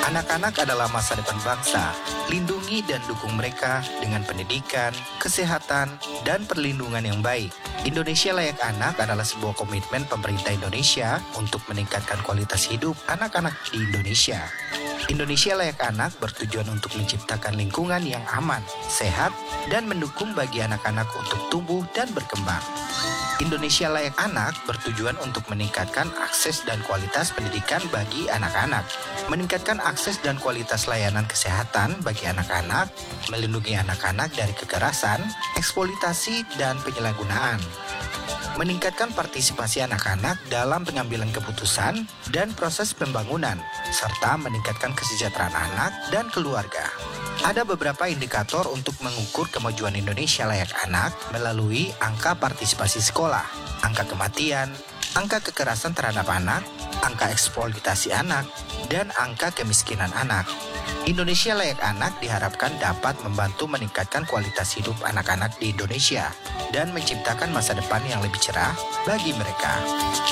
Anak-anak adalah masa depan bangsa. Lindungi dan dukung mereka dengan pendidikan, kesehatan, dan perlindungan yang baik. Indonesia Layak Anak adalah sebuah komitmen pemerintah Indonesia untuk meningkatkan kualitas hidup anak-anak di Indonesia. Indonesia Layak Anak bertujuan untuk menciptakan lingkungan yang aman, sehat, dan mendukung bagi anak-anak untuk tumbuh dan berkembang. Indonesia Layak Anak bertujuan untuk meningkatkan akses dan kualitas pendidikan bagi anak-anak, meningkatkan akses dan kualitas layanan kesehatan bagi anak-anak, melindungi anak-anak dari kekerasan, eksploitasi, dan penyalahgunaan, meningkatkan partisipasi anak-anak dalam pengambilan keputusan dan proses pembangunan, serta meningkatkan kesejahteraan anak dan keluarga. Ada beberapa indikator untuk mengukur kemajuan Indonesia Layak Anak melalui angka partisipasi sekolah, angka kematian, angka kekerasan terhadap anak, angka eksploitasi anak, dan angka kemiskinan anak. Indonesia Layak Anak diharapkan dapat membantu meningkatkan kualitas hidup anak-anak di Indonesia dan menciptakan masa depan yang lebih cerah bagi mereka.